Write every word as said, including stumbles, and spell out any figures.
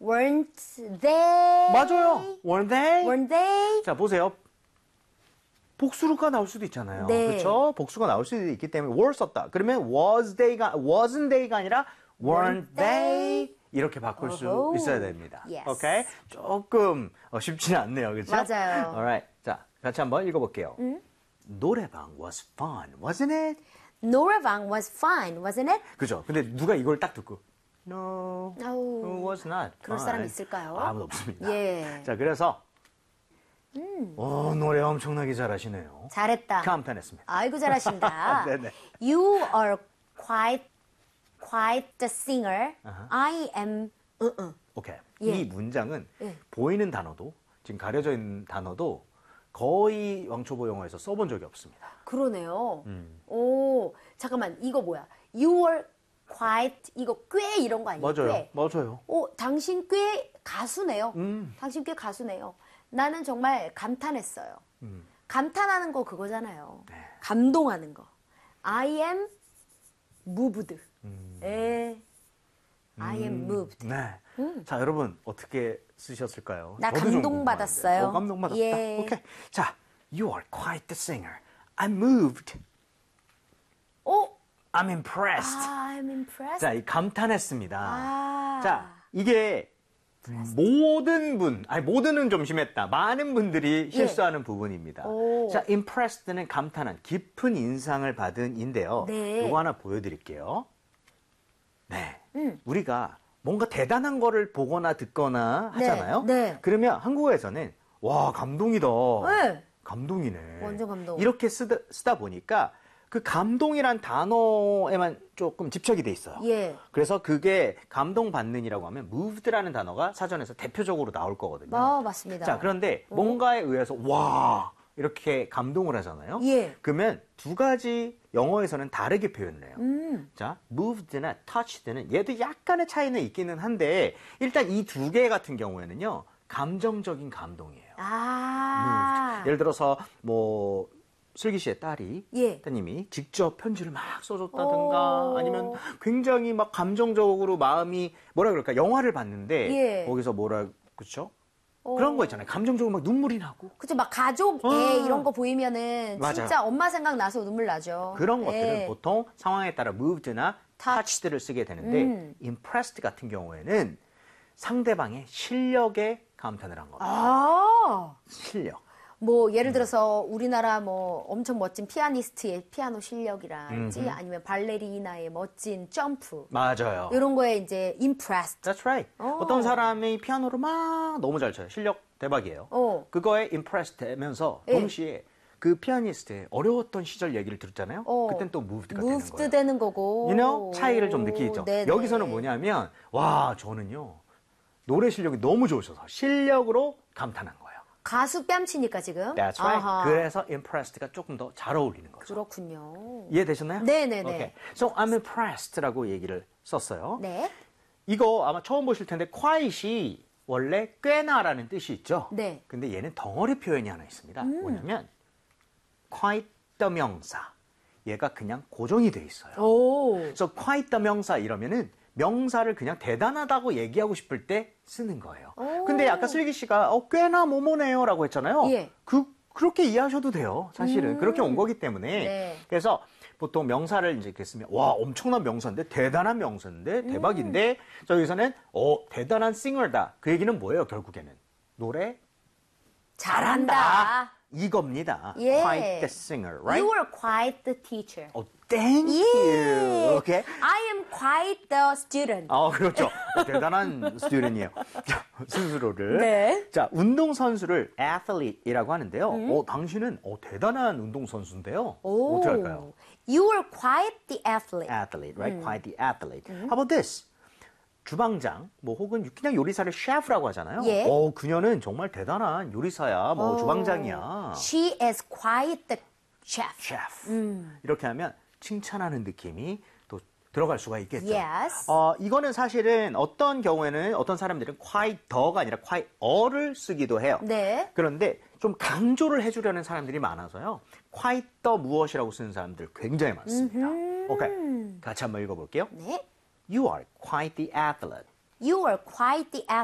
Weren't they? 맞아요. Weren't they? Weren't they? 자, 보세요. 복수가 나올 수도 있잖아요. 네. 그렇죠? 복수가 나올 수도 있기 때문에 were 썼다. 그러면 was they가 wasn't they가 아니라 weren't they 이렇게 바꿀 수 어허. 있어야 됩니다. Yes. 오케이? 조금 어, 쉽지는 않네요. 그렇죠? 맞아요. Alright. 자, 같이 한번 읽어볼게요. 음? 노래방 was fun, wasn't it? 노래방 was fun, wasn't it? 그죠? 근데 누가 이걸 딱 듣고 No, No. it was not 그럴 fun. 사람 있을까요? 아무도 없습니다. 예. 자, 그래서 음. 오, 노래 엄청나게 잘하시네요. 잘했다. 감탄했습니다. 아이고 잘하신다. 네네. You are quite quite the singer. 아하. I am. Uh, uh. 오케이. 예. 이 문장은 예. 보이는 단어도 지금 가려져 있는 단어도 거의 왕초보 영어에서 써본 적이 없습니다. 그러네요. 음. 오, 잠깐만 이거 뭐야? You are quite 이거 꽤 이런 거 아니에요? 맞아요. 꽤. 맞아요. 오, 당신 꽤 가수네요. 음. 당신 꽤 가수네요. 나는 정말 감탄했어요. 음. 감탄하는 거 그거잖아요. 네. 감동하는 거. I am moved. 음. 에. I am moved. 네. 음. 자, 여러분 어떻게 쓰셨을까요? 나 저도 좀 감동받았어요. 궁금한데. 어, 감동받았다. 예. 오케이. 자, you are quite the singer. I'm moved. 오, I'm impressed. I'm impressed. 자, 이 감탄했습니다. 아. 자, 이게 모든 분, 아니 모든은 좀 심했다. 많은 분들이 실수하는 부분입니다. 예. 오. 자, impressed는 감탄한 깊은 인상을 받은인데요. 네. 이거 하나 보여드릴게요. 네, 음. 우리가 뭔가 대단한 거를 보거나 듣거나 네, 하잖아요. 네. 그러면 한국어에서는 와 감동이다. 네. 감동이네. 완전 감동. 이렇게 쓰다, 쓰다 보니까 그 감동이란 단어에만 조금 집착이 돼 있어요. 예. 그래서 그게 감동받는이라고 하면 moved라는 단어가 사전에서 대표적으로 나올 거거든요. 아, 맞습니다. 자, 그런데 뭔가에 의해서 와 이렇게 감동을 하잖아요. 예. 그러면 두 가지 영어에서는 다르게 표현을 해요. 음. 자, moved나 touched는 얘도 약간의 차이는 있기는 한데 일단 이 두 개 같은 경우에는요. 감정적인 감동이에요. 아. moved. 예를 들어서 뭐 슬기 씨의 딸이 예. 따님이 직접 편지를 막 써줬다든가 오. 아니면 굉장히 막 감정적으로 마음이 뭐라 그럴까 영화를 봤는데 예. 거기서 뭐라 그렇죠? 오. 그런 거 있잖아요. 감정적으로 막 눈물이 나고 그죠, 막 가족 애 아. 이런 거 보이면은 맞아요. 진짜 엄마 생각나서 눈물 나죠. 그런 것들은 예. 보통 상황에 따라 moved나 touched를 쓰게 되는데 음. impressed 같은 경우에는 상대방의 실력에 감탄을 한 겁니다. 아. 실력. 뭐 예를 들어서 우리나라 뭐 엄청 멋진 피아니스트의 피아노 실력이랄지 음흠. 아니면 발레리나의 멋진 점프 맞아요. 이런 거에 이제 impressed. That's right. 어. 어떤 사람이 피아노를 막 너무 잘 쳐요. 실력 대박이에요. 어. 그거에 impressed 되면서 예. 동시에 그 피아니스트의 어려웠던 시절 얘기를 들었잖아요. 어. 그땐 또 moved가 moved 되는 거예요. 되는 거고. You know? 차이를 좀 느끼죠. 네네. 여기서는 뭐냐면 와 저는요 노래 실력이 너무 좋으셔서 실력으로 감탄한 거예요. 가수 뺨치니까 지금. That's right. 아하. 그래서 impressed가 조금 더 잘 어울리는 거죠. 그렇군요. 이해되셨나요? 네네네. Okay. So I'm impressed라고 얘기를 썼어요. 네. 이거 아마 처음 보실 텐데 quite이 원래 꽤나라는 뜻이 있죠. 네. 근데 얘는 덩어리 표현이 하나 있습니다. 음. 뭐냐면 quite the 명사. 얘가 그냥 고정이 돼 있어요. 오. 그래서 quite the 명사 이러면은 명사를 그냥 대단하다고 얘기하고 싶을 때 쓰는 거예요. 오. 근데 아까 슬기 씨가 어, 꽤나 뭐뭐네요라고 했잖아요. 예. 그 그렇게 이해하셔도 돼요. 사실은 음. 그렇게 온 거기 때문에. 네. 그래서 보통 명사를 이제 이렇게 쓰면 와 엄청난 명사인데 대단한 명사인데 대박인데 음. 저기서는 어 대단한 싱어다. 그 얘기는 뭐예요? 결국에는 노래 잘한다. 이겁니다. 예. Quite the singer, right? You are quite the teacher. 어, thank 예. you. Okay. I am quite the student. 아, 그렇죠. 어, 대단한 스튜던이에요. 자, 스스로를. 네. 자, 운동선수를 athlete이라고 하는데요. 어, 당신은 어, 대단한 운동선수인데요. 오. 어떻게 할까요? You are quite the athlete. athlete, right? Quite the athlete. How about this? 주방장, 뭐 혹은 그냥 요리사를 셰프라고 하잖아요. 예. 어, 그녀는 정말 대단한 요리사야, 뭐 오. 주방장이야. She is quite the chef. 셰프. 이렇게 하면 칭찬하는 느낌이 또 들어갈 수가 있겠죠. Yes. 어, 이거는 사실은 어떤 경우에는 어떤 사람들은 quite the가 아니라 quite a를 쓰기도 해요. 네. 그런데 좀 강조를 해주려는 사람들이 많아서요. quite the 무엇이라고 쓰는 사람들 굉장히 많습니다. 오케이. 같이 한번 읽어볼게요. 네. You are quite the athlete. You are quite the athlete.